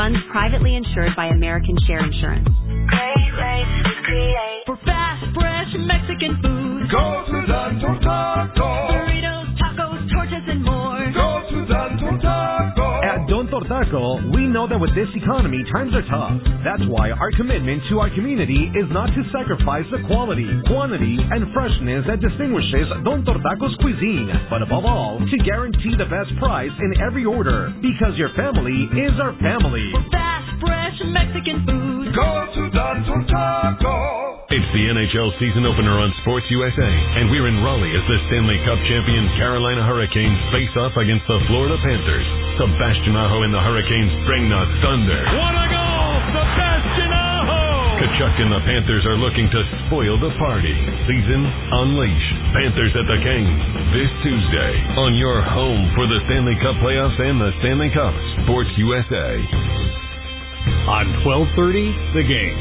Funds privately insured by American Share Insurance. Great rates to create. For fast, fresh Mexican food, Go to Don Tortaco. burritos, tacos, tortas, and more. Go to Don Tortaco. At Don Tortaco, we know that with this economy, times are tough. That's why our commitment to our community is not to sacrifice the quality, quantity, and freshness that distinguishes Don Tortaco's cuisine, but above all, to guarantee the best price in every order, because your family is our family. For fast, fresh Mexican food, Go to Don Tortaco. It's the NHL season opener on Sports USA, and we're in Raleigh as the Stanley Cup champion Carolina Hurricanes face off against the Florida Panthers. Sebastian Aho and the Hurricanes bring the thunder. What a goal! Sebastian Aho! Tkachuk and the Panthers are looking to spoil the party. Season Unleashed. Panthers at the Canes this Tuesday on your home for the Stanley Cup playoffs and the Stanley Cup. Sports USA. On 1230, The Game.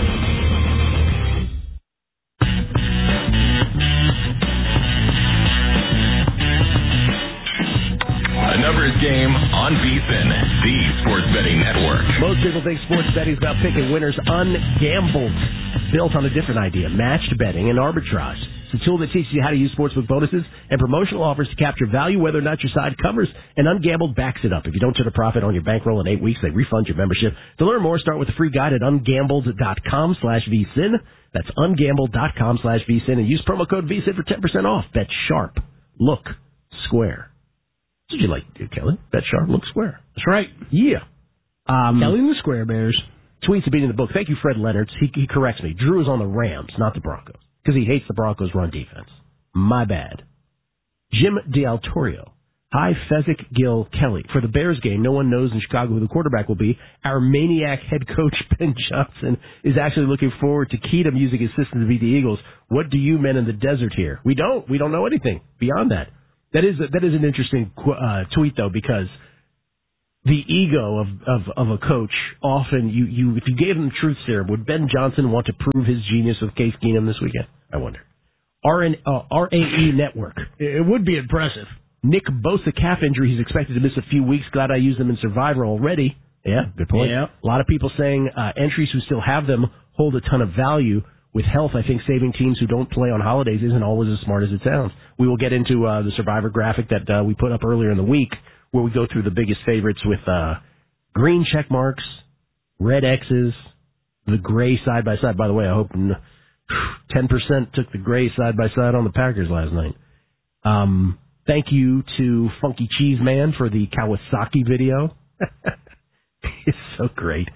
A numbers game on VSiN, the sports betting network. Most people think sports betting is about picking winners ungambled. Built on a different idea, matched betting and arbitrage. It's a tool that teaches you how to use sportsbook bonuses and promotional offers to capture value whether or not your side covers, and Ungambled backs it up. If you don't turn a profit on your bankroll in 8 weeks, they refund your membership. To learn more, start with a free guide at ungambled.com/VSiN. That's ungambled.com/VSiN, and use promo code VSiN for 10% off. Bet sharp. Look square. What did you like to do, Kelly? Bet sharp, look square. That's right. Yeah. Kelly and the Square Bears. Tweets at beating the book. Thank you, Fred Leonard. He corrects me. Drew is on the Rams, not the Broncos, because he hates the Broncos' run defense. My bad. Jim D'Altorio. Hi, Fezzik, Gill, Kelly. For the Bears game, no one knows in Chicago who the quarterback will be. Our maniac head coach, Ben Johnson, is actually looking forward to Keatum using his system to beat the Eagles. What do you men in the desert hear? We don't know anything beyond that. That is an interesting tweet, though, because the ego of a coach, often, you if you gave him the truth serum, would Ben Johnson want to prove his genius with Case Keenum this weekend? I wonder. RAE Network. It would be impressive. Nick Bosa calf injury. He's expected to miss a few weeks. Glad I used them in Survivor already. Yeah, good point. Yeah. A lot of people saying entries who still have them hold a ton of value. With health, I think saving teams who don't play on holidays isn't always as smart as it sounds. We will get into the Survivor graphic that we put up earlier in the week, where we go through the biggest favorites with green check marks, red X's, the gray side-by-side. By the way, I hope 10% took the gray side-by-side on the Packers last night. Thank you to Funky Cheese Man for the Kawasaki video. It's so great.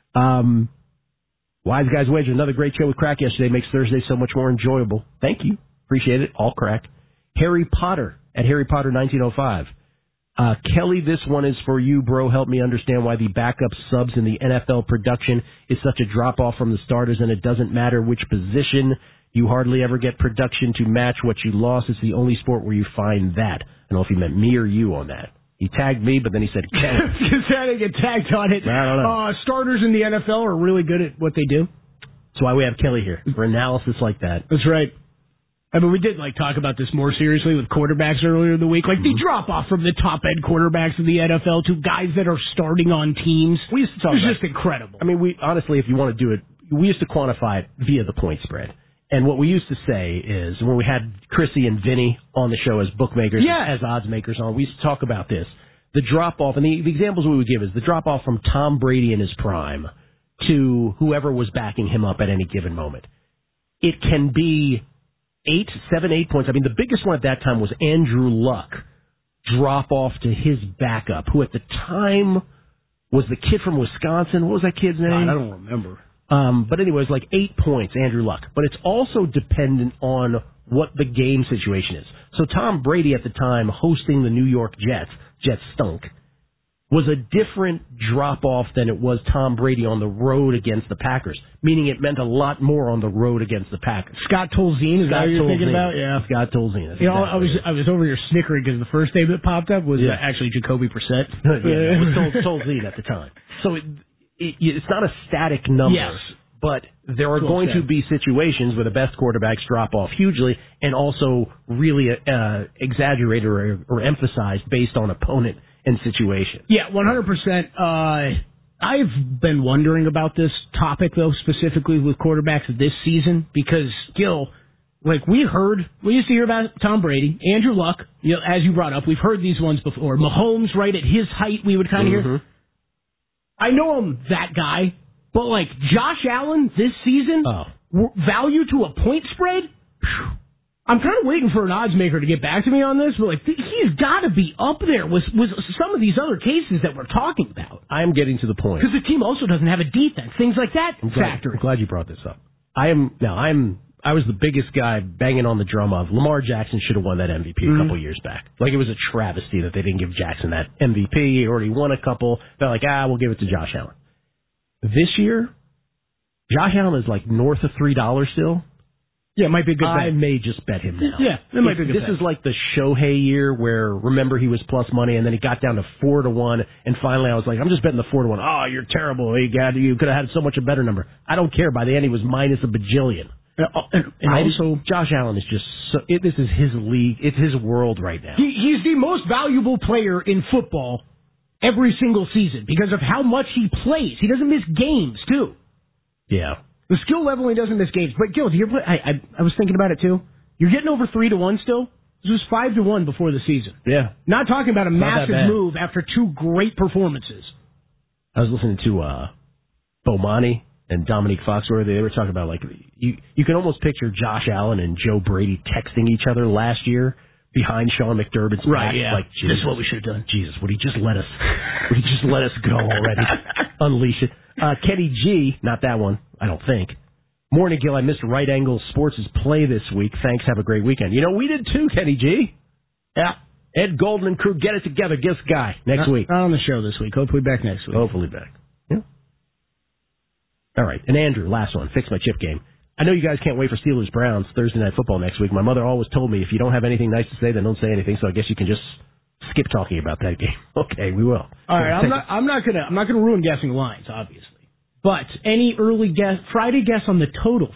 Wise Guys Wager, another great show with Crack yesterday. Makes Thursday so much more enjoyable. Thank you. Appreciate it. All Crack. Harry Potter at Harry Potter 1905. Kelly, this one is for you, bro. Help me understand why the backup subs in the NFL production is such a drop-off from the starters, and it doesn't matter which position. You hardly ever get production to match what you lost. It's the only sport where you find that. I don't know if he meant me or you on that. He tagged me, but then he said Kelly. Because I didn't get tagged on it. I don't know. Starters in the NFL are really good at what they do. That's why we have Kelly here, for analysis like that. That's right. I mean, we did talk about this more seriously with quarterbacks earlier in the week. The drop-off from the top-end quarterbacks in the NFL to guys that are starting on teams. We used to talk about just incredible. I mean, honestly, if you want to do it, we used to quantify it via the point spread. And what we used to say is, when we had Chrissy and Vinny on the show as bookmakers, as odds makers on, we used to talk about this. The drop-off, and the examples we would give is the drop-off from Tom Brady in his prime to whoever was backing him up at any given moment. It can be 7, 8 points. I mean, the biggest one at that time was Andrew Luck drop off to his backup, who at the time was the kid from Wisconsin. What was that kid's name? God, I don't remember. But anyway, it was 8 points, Andrew Luck. But it's also dependent on what the game situation is. So Tom Brady at the time hosting the New York Jets stunk, was a different drop-off than it was Tom Brady on the road against the Packers, meaning it meant a lot more on the road against the Packers. Scott Tolzien, is that what you're thinking about? Yeah. Scott Tolzien. I was over here snickering because the first name that popped up was actually Jacoby Brissett. It was Tolzien at the time. So it's not a static number. Yes. But there are going to be situations where the best quarterbacks drop off hugely and also really exaggerate or emphasize based on opponent and situation. Yeah, 100%. I've been wondering about this topic, though, specifically with quarterbacks this season, because, Gil, like we used to hear about Tom Brady, Andrew Luck, as you brought up, we've heard these ones before. Mahomes, right, at his height, we would kind of hear. I know I'm that guy, but like Josh Allen this season, value to a point spread, I'm kind of waiting for an odds maker to get back to me on this, but like he's got to be up there with some of these other cases that we're talking about. I am getting to the point because the team also doesn't have a defense, things like that factor. I'm glad you brought this up. I was the biggest guy banging on the drum of Lamar Jackson should have won that MVP a couple years back. Like, it was a travesty that they didn't give Jackson that MVP. He already won a couple. They're like, we'll give it to Josh Allen. This year, Josh Allen is like north of $3 still. Yeah, it might be a good bet. I may just bet him now. Yeah, it might be a good bet. This is like the Shohei year where, remember, he was plus money, and then he got down to 4-1, and finally I was like, I'm just betting the 4-1. Oh, you're terrible. You could have had so much a better number. I don't care. By the end, he was minus a bajillion. And also, Josh Allen is just this is his league. It's his world right now. He's the most valuable player in football every single season because of how much he plays. He doesn't miss games, too. Yeah. The skill level, he doesn't miss games. But, Gil, I was thinking about it, too. You're getting over 3-1 still. This was 5-1 before the season. Yeah. Not talking about a massive move after two great performances. I was listening to Bomani and Dominique Foxworthy. They were talking about, like, you can almost picture Josh Allen and Joe Brady texting each other last year behind Sean McDermott's back. Right, yeah. Like, this is what we should have done. Jesus, would he just let us go already? Unleash it. Kenny G, not that one, I don't think. Morning, Gil. I missed Right Angle Sports' play this week. Thanks. Have a great weekend. We did too, Kenny G. Yeah. Ed Golden and crew, get it together. Guest guy next week. Not on the show this week. Hopefully back next week. Hopefully back. Yeah. All right. And Andrew, last one. Fix my chip game. I know you guys can't wait for Steelers-Browns Thursday Night Football next week. My mother always told me if you don't have anything nice to say, then don't say anything. So I guess you can just skip talking about that game. Okay, we will. All right. I'm not gonna ruin guessing lines, obviously. But any early guess, Friday guess on the total